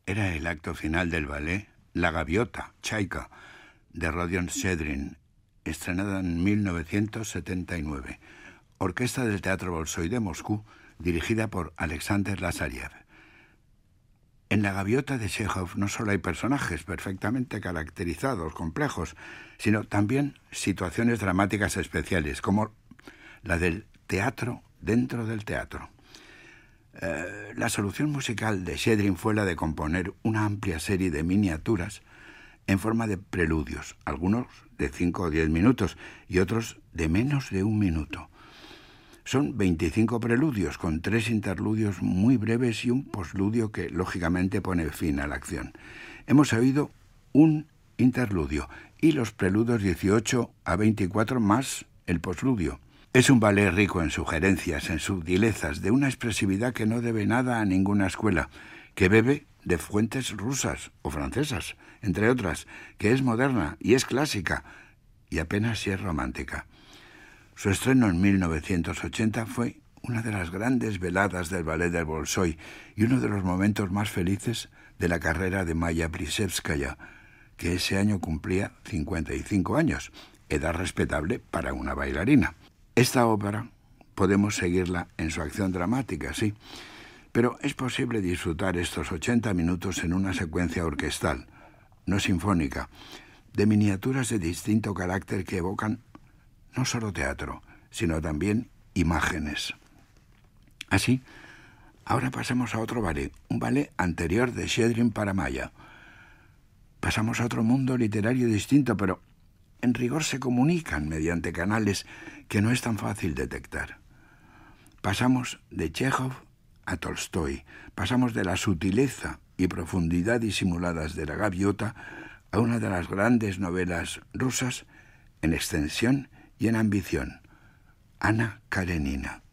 Era el acto final del ballet La Gaviota, Chaika, de Rodion Shchedrin, estrenada en 1979. Orquesta del Teatro Bolshoi de Moscú, dirigida por Alexander Lazarev. En La Gaviota de Chekhov no solo hay personajes perfectamente caracterizados, complejos, sino también situaciones dramáticas especiales, como la del teatro dentro del teatro. La solución musical de Shchedrin fue la de componer una amplia serie de miniaturas en forma de preludios, algunos de 5 o 10 minutos y otros de menos de 1 minuto. Son 25 preludios con 3 interludios muy breves y un postludio que lógicamente pone fin a la acción. Hemos oído un interludio y los preludios 18 a 24 más el postludio. Es un ballet rico en sugerencias, en sutilezas, de una expresividad que no debe nada a ninguna escuela, que bebe de fuentes rusas o francesas, entre otras, que es moderna y es clásica, y apenas si es romántica. Su estreno en 1980 fue una de las grandes veladas del ballet del Bolshoi y uno de los momentos más felices de la carrera de Maya Plisetskaya, que ese año cumplía 55 años, edad respetable para una bailarina. Esta ópera podemos seguirla en su acción dramática, sí, pero es posible disfrutar estos 80 minutos en una secuencia orquestal, no sinfónica, de miniaturas de distinto carácter que evocan no solo teatro, sino también imágenes. Así, ahora pasamos a otro ballet, un ballet anterior de Shchedrin para Maya. Pasamos a otro mundo literario distinto, pero en rigor se comunican mediante canales que no es tan fácil detectar. Pasamos de Chekhov a Tolstói, pasamos de la sutileza y profundidad disimuladas de La Gaviota a una de las grandes novelas rusas en extensión y en ambición, Ana Karenina.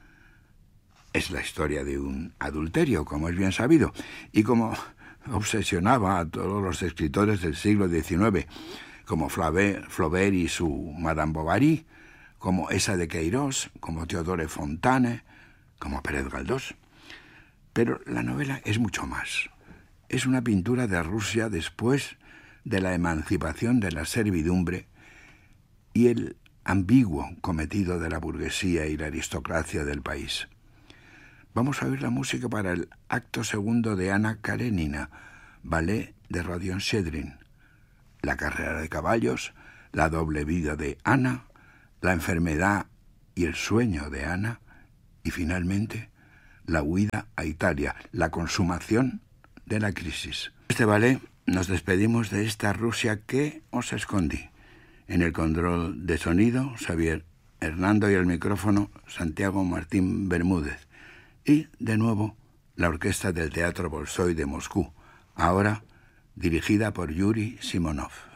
Es la historia de un adulterio, como es bien sabido, y como obsesionaba a todos los escritores del siglo XIX, como Flaubert y su Madame Bovary, como esa de Queiroz, como Théodore Fontane, como Pérez Galdós. Pero la novela es mucho más. Es una pintura de Rusia después de la emancipación de la servidumbre y el ambiguo cometido de la burguesía y la aristocracia del país. Vamos a oír la música para el acto segundo de Ana Karenina, ballet de Rodion Shchedrin. La carrera de caballos, la doble vida de Ana, la enfermedad y el sueño de Ana, y finalmente la huida a Italia, la consumación de la crisis. Este ballet nos despedimos de esta Rusia que os escondí. En el control de sonido, Xavier Hernando, y el micrófono, Santiago Martín Bermúdez. Y, de nuevo, la orquesta del Teatro Bolshoi de Moscú, ahora dirigida por Yuri Simonov.